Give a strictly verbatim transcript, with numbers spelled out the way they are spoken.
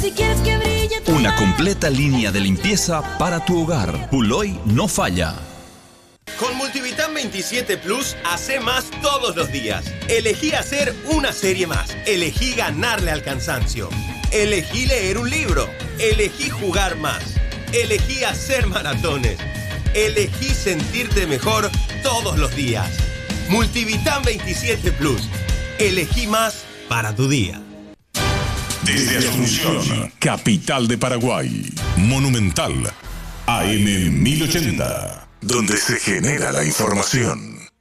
Si quieres que brille tu Una hogar. completa línea de limpieza para tu hogar. Puloy no falla. Con Multivitam veintisiete Plus, hace más todos los días. Elegí hacer una serie más. Elegí ganarle al cansancio. Elegí leer un libro. Elegí jugar más. Elegí hacer maratones. Elegí sentirte mejor todos los días. Multivitam veintisiete Plus. Elegí más para tu día. Desde Asunción, capital de Paraguay. Monumental A M mil ochenta, donde se genera la información.